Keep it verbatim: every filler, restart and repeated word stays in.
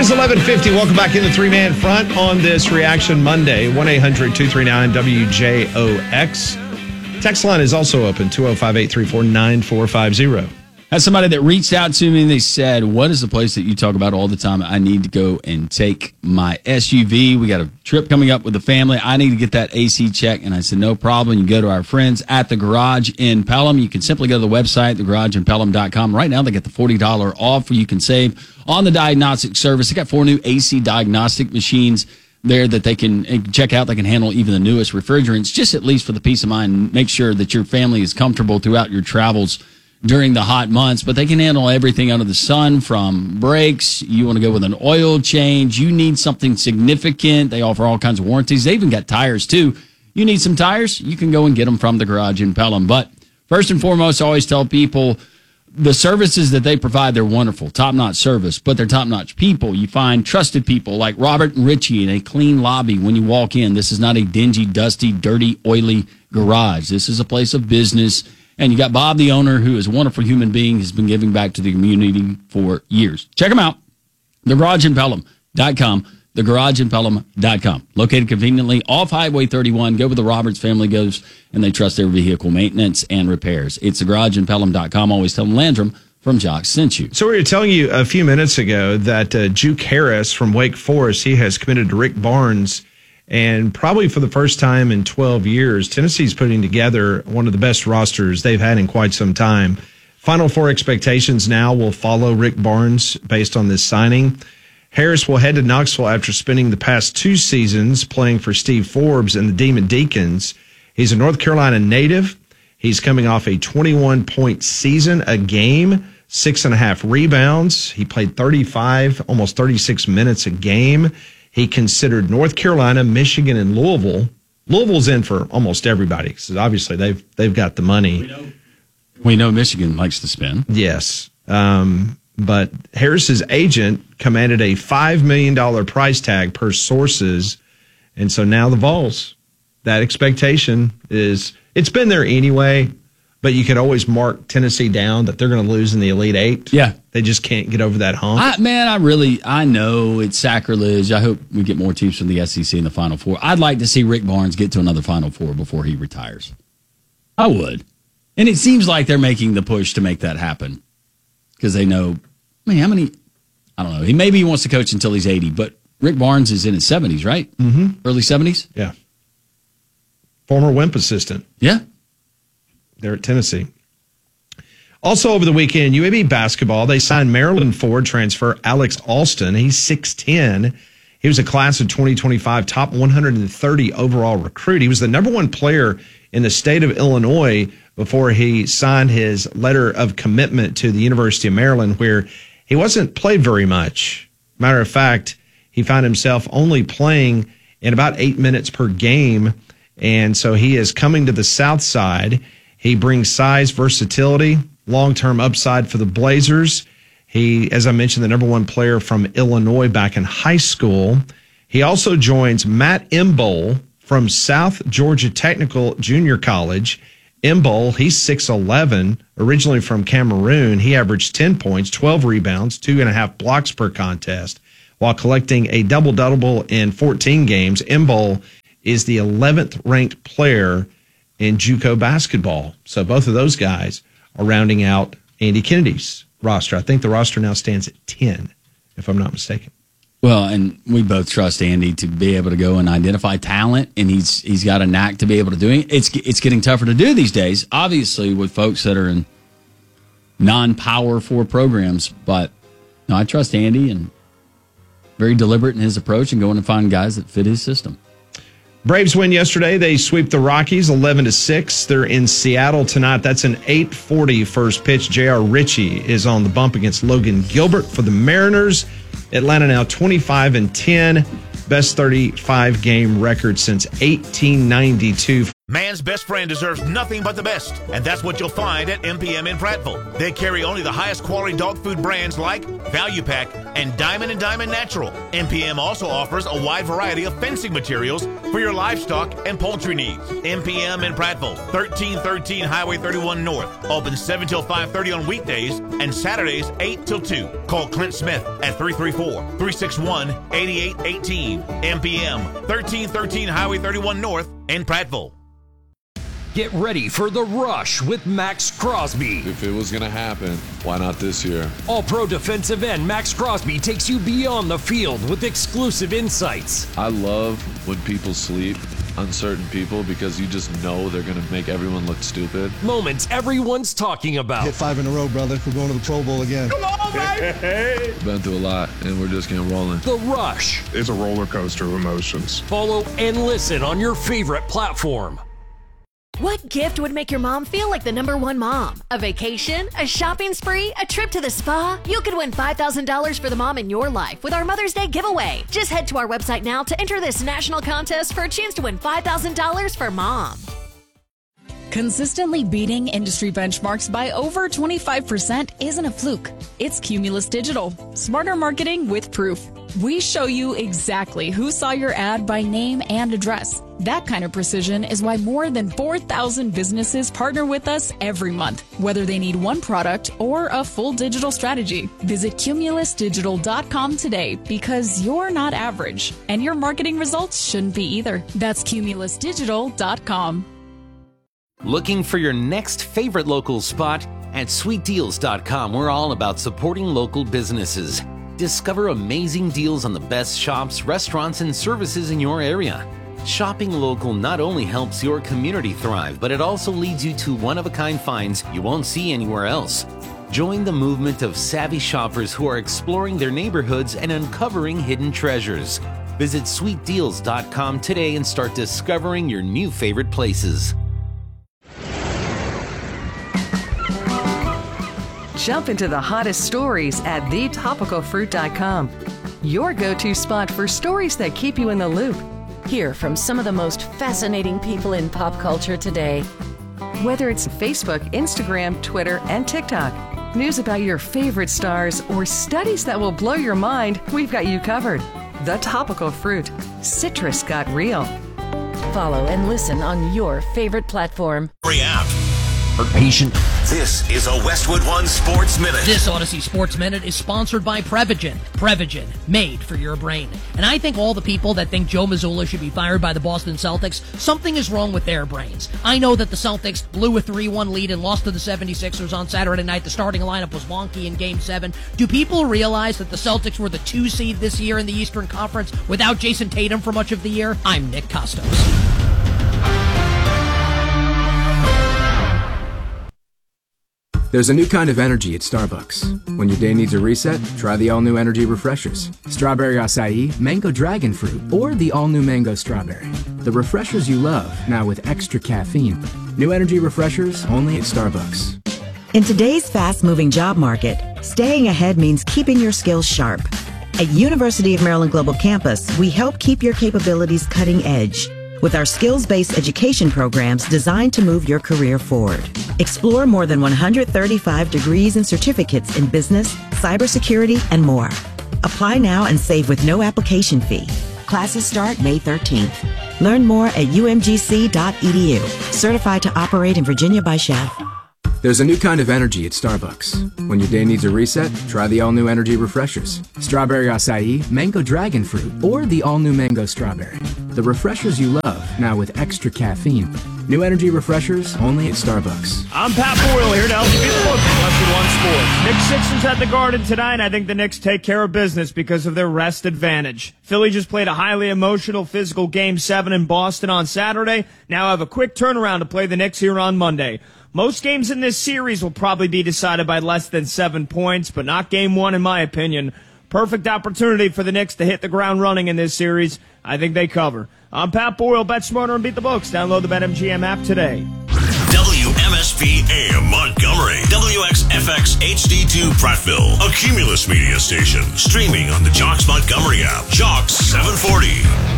It is eleven fifty. Welcome back in the three-man front on this Reaction Monday. one eight hundred two three nine W J O X. Text line is also open, two oh five, eight three four, nine four five zero. That's somebody that reached out to me and they said, what is the place that you talk about all the time? I need to go and take my S U V. We got a trip coming up with the family. I need to get that A C checked. And I said, no problem. You go to our friends at The Garage in Pelham. You can simply go to the website, the garage in pelham dot com. Right now, they get the forty dollars off where you can save on the diagnostic service. They got four new A C diagnostic machines there that they can check out. They can handle even the newest refrigerants, just at least for the peace of mind. Make sure that your family is comfortable throughout your travels during the hot months, but they can handle everything under the sun from brakes. You want to go with an oil change. You need something significant. They offer all kinds of warranties. They even got tires too. You need some tires, you can go and get them from the Garage in Pelham. But first and foremost, I always tell people the services that they provide, they're wonderful, top-notch service, but they're top-notch people. You find trusted people like Robert and Richie in a clean lobby when you walk in. This is not a dingy, dusty, dirty, oily garage. This is a place of business. And you got Bob, the owner, who is a wonderful human being, has been giving back to the community for years. Check them out, the garage in pelham dot com, the garage in pelham dot com. Located conveniently off Highway thirty-one. Go where the Roberts family goes, and they trust their vehicle maintenance and repairs. It's the garage in pelham dot com. Always tell them Landrum from Jock sent you. So we were telling you a few minutes ago that uh, Juke Harris from Wake Forest, he has committed to Rick Barnes. And probably for the first time in twelve years, Tennessee's putting together one of the best rosters they've had in quite some time. Final Four expectations now will follow Rick Barnes based on this signing. Harris will head to Knoxville after spending the past two seasons playing for Steve Forbes and the Demon Deacons. He's a North Carolina native. He's coming off a twenty-one point season a game, six and a half rebounds. He played thirty-five, almost thirty-six minutes a game. He considered North Carolina, Michigan, and Louisville. Louisville's in for almost everybody because obviously they've they've got the money. We know, we know Michigan likes to spend. Yes, um, but Harris's agent commanded a five million dollars price tag per sources, and so now the Vols. That expectation is it's been there anyway. But you could always mark Tennessee down that they're going to lose in the Elite Eight. Yeah. They just can't get over that hump. I, man, I really, I know it's sacrilege. I hope we get more teams from the S E C in the Final Four. I'd like to see Rick Barnes get to another Final Four before he retires. I would. And it seems like they're making the push to make that happen because they know, I mean, how many, I don't know. He maybe he wants to coach until he's eighty, but Rick Barnes is in his seventies, right? Mm-hmm. Early seventies? Yeah. Former Wimp assistant. Yeah. There at Tennessee. Also over the weekend, U A B basketball, they signed Maryland Ford transfer Alex Alston. He's six ten. He was a class of twenty twenty-five top one hundred thirty overall recruit. He was the number one player in the state of Illinois before he signed his letter of commitment to the University of Maryland, where he wasn't played very much. Matter of fact, he found himself only playing in about eight minutes per game. And so he is coming to the South Side. He brings size, versatility, long-term upside for the Blazers. He, as I mentioned, the number one player from Illinois back in high school. He also joins Matt Imbol from South Georgia Technical Junior College. Imbol, he's six eleven, originally from Cameroon. He averaged ten points, twelve rebounds, two and a half blocks per contest, while collecting a double-double in fourteen games. Imbol is the eleventh ranked player in JUCO basketball. So both of those guys are rounding out Andy Kennedy's roster. I think the roster now stands at ten, if I'm not mistaken. Well, and we both trust Andy to be able to go and identify talent, and he's he's got a knack to be able to do it. It's it's getting tougher to do these days, obviously, with folks that are in non-power four programs. But no, I trust Andy, and very deliberate in his approach and going to find guys that fit his system. Braves win yesterday. They sweep the Rockies eleven to six. They're in Seattle tonight. That's an eight forty first pitch. J R. Ritchie is on the bump against Logan Gilbert for the Mariners. Atlanta now twenty-five and ten. Best thirty-five game record since eighteen ninety-two. Man's best friend deserves nothing but the best, and that's what you'll find at M P M in Prattville. They carry only the highest quality dog food brands like Value Pack and Diamond and Diamond Natural. M P M also offers a wide variety of fencing materials for your livestock and poultry needs. M P M in Prattville, thirteen thirteen Highway thirty-one North. Open seven till five thirty on weekdays and Saturdays eight till two. Call Clint Smith at three three four, three six one, eight eight one eight. M P M, thirteen thirteen Highway thirty-one North in Prattville. Get ready for The Rush with Max Crosby. If it was going to happen, why not this year? All-pro defensive end Max Crosby takes you beyond the field with exclusive insights. I love when people sleep, uncertain people, because you just know they're going to make everyone look stupid. Moments everyone's talking about. Hit five in a row, brother. We're going to the Pro Bowl again. Come on, baby! Been through a lot, and we're just getting rolling. The Rush. It's a roller coaster of emotions. Follow and listen on your favorite platform. What gift would make your mom feel like the number one mom? A vacation? A shopping spree? A trip to the spa? You could win five thousand dollars for the mom in your life with our Mother's Day giveaway. Just head to our website now to enter this national contest for a chance to win five thousand dollars for mom. Consistently beating industry benchmarks by over twenty-five percent isn't a fluke. It's Cumulus Digital. Smarter marketing with proof. We show you exactly who saw your ad by name and address. That kind of precision is why more than four thousand businesses partner with us every month, whether they need one product or a full digital strategy. Visit cumulus digital dot com today because you're not average, and your marketing results shouldn't be either. That's cumulus digital dot com. Looking for your next favorite local spot? At sweet deals dot com, we're all about supporting local businesses. Discover amazing deals on the best shops, restaurants, and services in your area. Shopping local not only helps your community thrive, but it also leads you to one-of-a-kind finds you won't see anywhere else. Join the movement of savvy shoppers who are exploring their neighborhoods and uncovering hidden treasures. Visit sweet deals dot com today and start discovering your new favorite places. Jump into the hottest stories at the topical fruit dot com. Your go-to spot for stories that keep you in the loop. Hear from some of the most fascinating people in pop culture today. Whether it's Facebook, Instagram, Twitter, and TikTok, news about your favorite stars, or studies that will blow your mind, we've got you covered. The Topical Fruit. Citrus got real. Follow and listen on your favorite platform. Free app. Patient. This is a Westwood One Sports Minute. This Odyssey Sports Minute is sponsored by Prevagen. Prevagen, made for your brain. And I think all the people that think Joe Mazzulla should be fired by the Boston Celtics, something is wrong with their brains. I know that the Celtics blew a three one lead and lost to the seventy-sixers on Saturday night. The starting lineup was wonky in Game seven. Do people realize that the Celtics were the two seed this year in the Eastern Conference without Jason Tatum for much of the year? I'm Nick Costos. There's a new kind of energy at Starbucks. When your day needs a reset, try the all-new energy refreshers. Strawberry acai, mango dragon fruit, or the all-new mango strawberry. The refreshers you love, now with extra caffeine. New energy refreshers only at Starbucks. In today's fast-moving job market, staying ahead means keeping your skills sharp. At University of Maryland Global Campus, we help keep your capabilities cutting edge with our skills-based education programs designed to move your career forward. Explore more than one hundred thirty-five degrees and certificates in business, cybersecurity, and more. Apply now and save with no application fee. Classes start May thirteenth. Learn more at u m g c dot e d u. Certified to operate in Virginia by C H E F. There's a new kind of energy at Starbucks. When your day needs a reset, try the all-new energy refreshers. Strawberry acai, mango dragon fruit, or the all-new mango strawberry. The refreshers you love, now with extra caffeine. New energy refreshers only at Starbucks. I'm Pat Boyle here to help you be the look at Westwood One Sports. Knicks Sixers at the Garden tonight, and I think the Knicks take care of business because of their rest advantage. Philly just played a highly emotional, physical Game seven in Boston on Saturday. Now have a quick turnaround to play the Knicks here on Monday. Most games in this series will probably be decided by less than seven points, but not Game one in my opinion. Perfect opportunity for the Knicks to hit the ground running in this series. I think they cover. I'm Pat Boyle. Bet smarter and beat the books. Download the BetMGM app today. W M S P A M Montgomery. W X F X H D two Prattville. A Cumulus media station. Streaming on the Jocks Montgomery app. Jocks seven forty.